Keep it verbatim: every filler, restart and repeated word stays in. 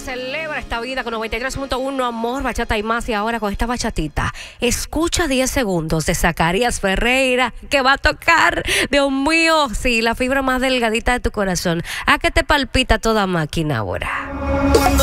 Celebra esta vida con noventa y tres punto uno, amor, bachata y más. Y ahora con esta bachatita, escucha diez segundos de Zacarías Ferreira, que va a tocar, Dios mío, sí, la fibra más delgadita de tu corazón. A que te palpita toda máquina ahora.